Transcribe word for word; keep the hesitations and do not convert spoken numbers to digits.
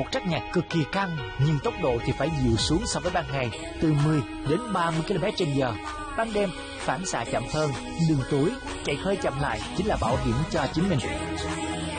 một track nhạc cực kỳ căng, nhưng tốc độ thì phải dịu xuống so với ban ngày, từ mười đến ba mươi ki lô mét trên giờ. Ban đêm, phản xạ chậm hơn, đường tối, chạy hơi chậm lại chính là bảo hiểm cho chính mình.